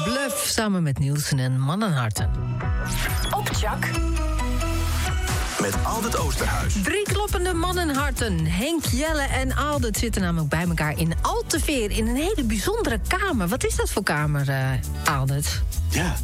Bluff samen met Nielsen en Mannenharten. Op Jack. Met Aldert Oosterhuis. 3 kloppende mannenharten. Henk, Jelle en Aldert zitten namelijk bij elkaar in Alteveer... in een hele bijzondere kamer. Wat is dat voor kamer, Aldert? Ja.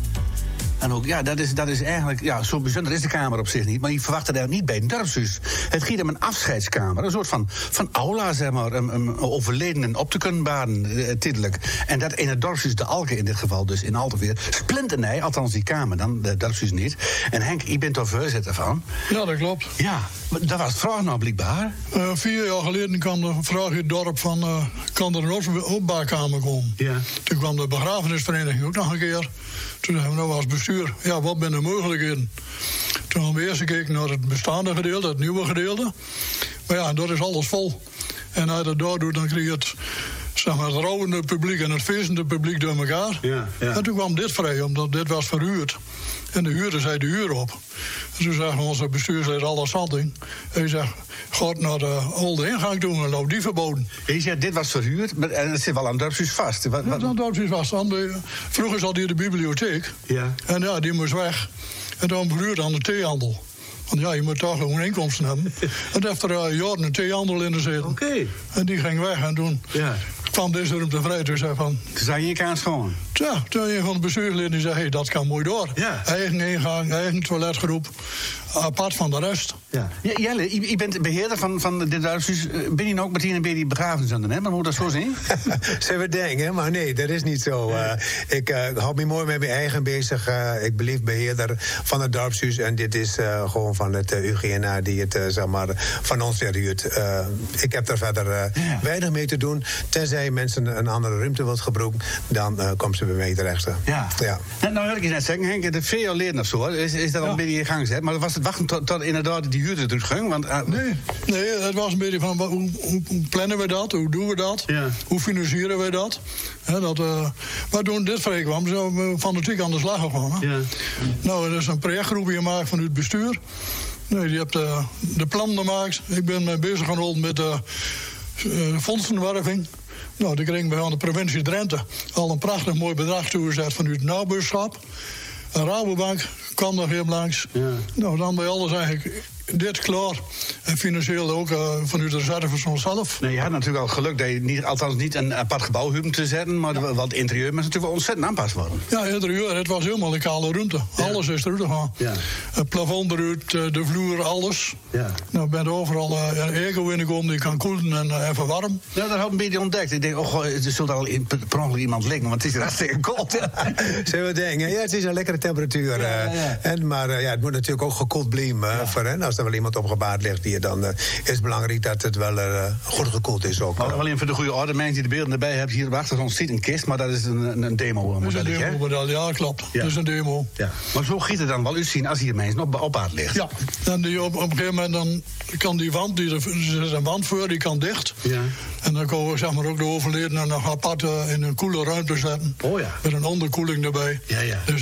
En ook, ja, dat is eigenlijk... Ja, zo bijzonder is de kamer op zich niet. Maar je verwacht het eigenlijk niet bij een dorpshuis. Het gaat om een afscheidskamer. Een soort van aula, zeg maar. Een overledenen op te kunnen baren, tijdelijk. En dat in het dorpshuis de Alke in dit geval, dus in Alteveer. Splinternij, althans die kamer dan, de dorpshuis niet. En Henk, je bent er voorzitter van. Ja, dat klopt. Ja, maar dat was het vraag nou blijkbaar. 4 jaar geleden kwam de vraag in het dorp van... kan er een opbaarkamer komen? Ja. Toen kwam de begrafenisvereniging ook nog een keer. Toen zeggen we nou als bestuur, ja, wat zijn de mogelijkheden? Toen hebben we eerst gekeken naar het bestaande gedeelte, het nieuwe gedeelte. Maar ja, dat is alles vol. En als je dat daar doet, dan krijg je het, zeg maar, het rouwende publiek en het feestende publiek door elkaar. Ja, ja. En toen kwam dit vrij, omdat dit was verhuurd. En de huurder zei de huur op. En toen zeggen onze bestuurslid Alles Santing. Hij zegt, ga naar de oude ingang toe en loop die verboden. Je zegt, dit was verhuurd, maar en het zit wel aan het dorpshuis vast. Ja, dat dorpshuis vast. Vroeger zat hier de bibliotheek. Ja. En ja, die moest weg. En toen verhuurd aan de theehandel. Want ja, je moet toch gewoon inkomsten hebben. En toen heeft er jaren een theehandel in gezeten. Oké. En die ging weg en toen kwam deze ruimte vrij. Toen zei van... Toen zei je je kaars gewoon. Ja, toen een van de bestuursleden die zei, hey, dat kan mooi door. Ja. Eigen ingang, eigen toiletgroep. Apart van de rest. Ja. Jelle, je bent beheerder van dit dorpshuis. Ben je nou ook meteen een beetje begrafenis aan doen, hè? Maar moet dat zo zien? Zullen we denken, maar nee, dat is niet zo. Ik hou me mooi met mijn eigen bezig. Ik ben beheerder van het dorpshuis. En dit is gewoon van het UGNA die het zeg maar, van ons verhuurt. Ik heb daar verder weinig mee te doen. Tenzij mensen een andere ruimte wilt gebruiken, dan komen ze bij mij terecht. Ja. Nou wil ik je net zeggen, Henk, de 4 jaar geleden of zo, is dat al een beetje in gang gezet. Maar was het wachten tot inderdaad die huurder terug ging? Want, Nee, het was een beetje van hoe plannen we dat? Hoe doen we dat? Ja. Hoe financieren we dat? Maar toen dit vrij kwam, zijn we fanatiek aan de slag gegaan. Ja. Nou, er is een projectgroep gemaakt van het bestuur. Nee, die hebt de plan gemaakt. Ik ben mee bezig gehouden met de fondsenwerving. Nou, die kregen we aan de provincie Drenthe al een prachtig mooi bedrag toegezet vanuit het nabuurschap. Een Rabobank kwam nog weer langs. Ja. Nou, dan bij alles eigenlijk dit klaar. En financieel ook vanuit de reserve van onszelf. Nee, je had natuurlijk al geluk dat je althans niet een apart gebouw hoefde te zetten, maar wat interieur moest natuurlijk wel ontzettend aanpast worden. Ja, interieur, het was helemaal een kale ruimte. Ja. Alles is eruit gegaan. Ja. Het plafond eruit, de vloer, alles. Ja. Nou, ik ben overal airco ingekomen die kan koelen en even warm. Ja, dat had ik een beetje ontdekt. Ik denk, er zult al per ongeluk iemand liggen, want het is hier hartstikke koud. Zullen we denken, ja, het is een lekkere temperatuur. Maar het moet natuurlijk ook gekoeld blijven voor hen. Als er wel iemand op gebaard ligt hier, dan is het belangrijk dat het wel goed gekoeld is ook. Wel even voor de goede orde, mensen die de beelden erbij hebben, hier achter ons ziet een kist, maar dat is een demo-model. Dat is een demo-model, ja, klopt. Ja. Dat is een demo. Ja. Maar zo giet het dan wel uitzien als hier mensen op aard ligt. Ja, en op een gegeven moment dan kan die wand, er is een wand voor, die kan dicht. Ja. En dan kunnen we zeg maar ook de overledene nog apart in een koele ruimte zetten. Oh ja. Met een onderkoeling erbij. Ja, ja. Dus